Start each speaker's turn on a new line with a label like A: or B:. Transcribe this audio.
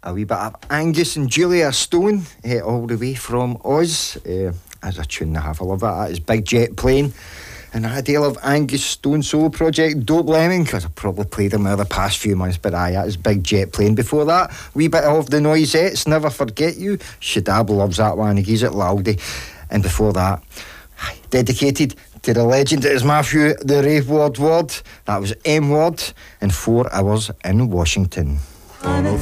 A: a wee bit of Angus and Julia Stone, all the way from Oz. As a tune and a half, I love that. That is Big Jet Plane. And I do love Angus Stone solo project, Dope Lemon, because I probably played him over the past few months, but aye, that is Big Jet Plane. Before that, wee bit of the Noisettes, Never Forget You. Shadab loves that one, he gives it loudy. And before that, dedicated to the legend that is Matthew the Rave Ward. That was M Ward, and 4 Hours in Washington.